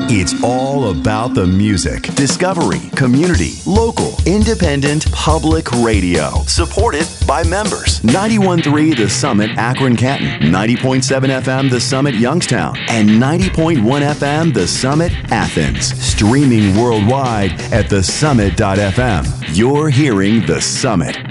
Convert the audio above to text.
It's all about the music, discovery, community, local, independent, public radio. Supported by members. 91.3 The Summit Akron Canton, 90.7 FM The Summit Youngstown, and 90.1 FM The Summit Athens. Streaming worldwide at thesummit.fm. You're hearing The Summit.